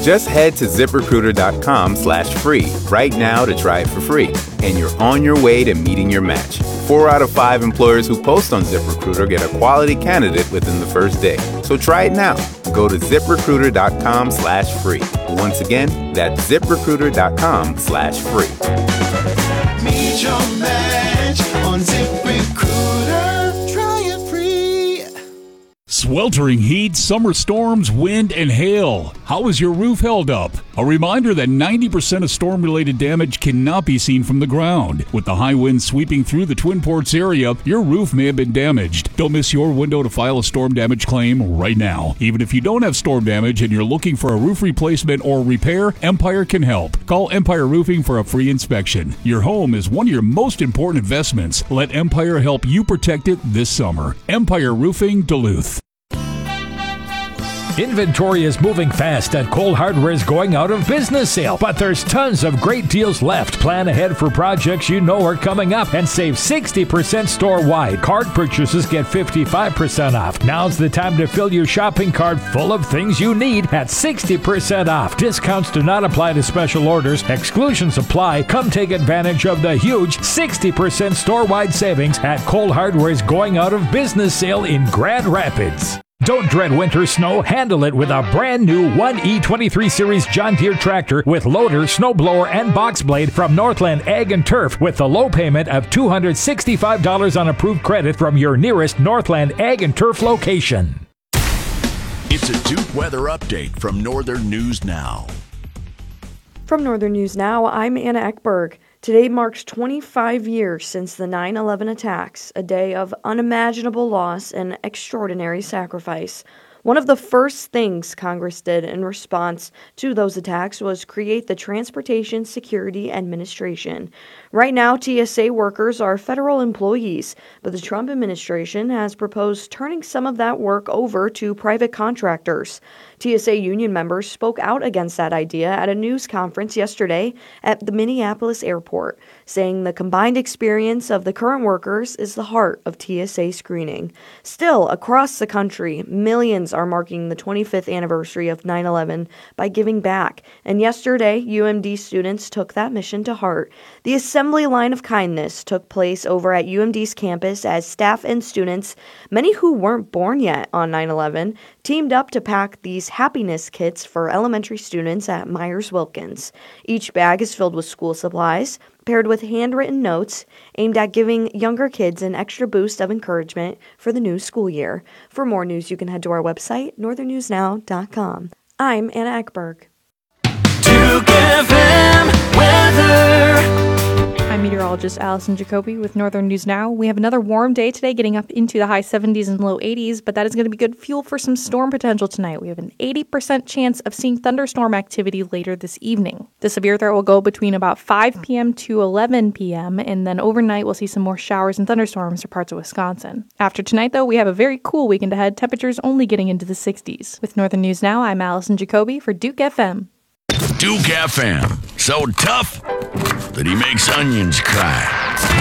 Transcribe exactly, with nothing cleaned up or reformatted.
Just head to ZipRecruiter.com slash free right now to try it for free, and you're on your way to meeting your match. Four out of five employers who post on ZipRecruiter get a quality candidate within the first day. So try it now. Go to ZipRecruiter.com slash free. Once again, that's ZipRecruiter.com slash free. Meet your match on ZipRecruiter. Try it free. Sweltering heat, summer storms, wind, and hail. How is your roof held up? A reminder that ninety percent of storm-related damage cannot be seen from the ground. With the high winds sweeping through the Twin Ports area, your roof may have been damaged. Don't miss your window to file a storm damage claim right now. Even if you don't have storm damage and you're looking for a roof replacement or repair, Empire can help. Call Empire Roofing for a free inspection. Your home is one of your most important investments. Let Empire help you protect it this summer. Empire Roofing, Duluth. Inventory is moving fast at Cole Hardware's going out of business sale, but there's tons of great deals left. Plan ahead for projects you know are coming up and save sixty percent store-wide. Card purchases get fifty-five percent off. Now's the time to fill your shopping cart full of things you need at sixty percent off. Discounts do not apply to special orders. Exclusions apply. Come take advantage of the huge sixty percent store-wide savings at Cole Hardware's going out of business sale in Grand Rapids. Don't dread winter snow. Handle it with a brand new one E twenty-three Series John Deere tractor with loader, snowblower, and box blade from Northland Ag and Turf with the low payment of two hundred sixty-five dollars on approved credit from your nearest Northland Ag and Turf location. It's a Duke weather update from Northern News Now. From Northern News Now, I'm Anna Eckberg. Today marks twenty-five years since the nine eleven attacks, a day of unimaginable loss and extraordinary sacrifice. One of the first things Congress did in response to those attacks was create the Transportation Security Administration. Right now, T S A workers are federal employees, but the Trump administration has proposed turning some of that work over to private contractors. T S A union members spoke out against that idea at a news conference yesterday at the Minneapolis airport, saying the combined experience of the current workers is the heart of T S A screening. Still, across the country, millions are marking the twenty-fifth anniversary of nine eleven by giving back, and yesterday, U M D students took that mission to heart. The Assembly Line of Kindness took place over at U M D's campus as staff and students, many who weren't born yet on nine eleven, teamed up to pack these happiness kits for elementary students at Myers-Wilkins. Each bag is filled with school supplies, paired with handwritten notes aimed at giving younger kids an extra boost of encouragement for the new school year. For more news, you can head to our website, northern news now dot com. I'm Anna Eckberg. Duke F M weather. I'm meteorologist Allison Jacoby with Northern News Now. We have another warm day today, getting up into the high seventies and low eighties, but that is going to be good fuel for some storm potential tonight. We have an eighty percent chance of seeing thunderstorm activity later this evening. The severe threat will go between about five p.m. to eleven p.m., and then overnight we'll see some more showers and thunderstorms for parts of Wisconsin. After tonight, though, we have a very cool weekend ahead, temperatures only getting into the sixties. With Northern News Now, I'm Allison Jacoby for Duke F M. Duke F M. So tough that he makes onions cry.